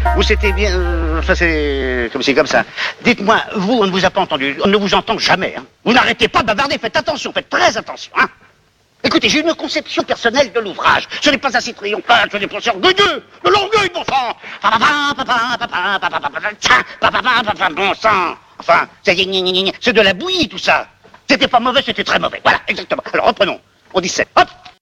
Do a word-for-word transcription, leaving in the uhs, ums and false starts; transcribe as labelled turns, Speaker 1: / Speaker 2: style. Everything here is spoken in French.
Speaker 1: Vous c'était bien... Euh, enfin, c'est comme c'est comme ça. Dites-moi, vous, on ne vous a pas entendu. On ne vous entend jamais. Hein. Vous n'arrêtez pas de bavarder. Faites attention, faites très attention. Hein. Écoutez, j'ai une conception personnelle de l'ouvrage. Ce n'est pas assez triomphal, ce n'est pas assez orgueilleux. De l'orgueil, bon sang. Bon sang. Enfin, c'est de la bouillie, tout ça. C'était pas mauvais, c'était très mauvais. Voilà, exactement. Alors, reprenons. On dit sept. Hop.